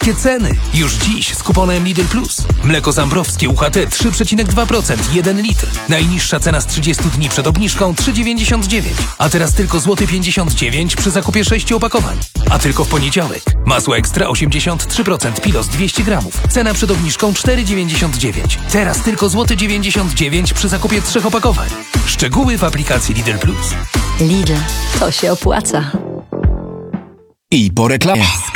Jakie ceny? Już dziś z kuponem Lidl Plus. Mleko zambrowskie UHT 3,2%, 1 litr. Najniższa cena z 30 dni przed obniżką 3,99. A teraz tylko złoty 59 przy zakupie 6 opakowań. A tylko w poniedziałek. Masło ekstra 83%, Pilos 200 gramów. Cena przed obniżką 4,99. Teraz tylko złoty 99 przy zakupie 3 opakowań. Szczegóły w aplikacji Lidl Plus. Lidl, to się opłaca. I po reklamie.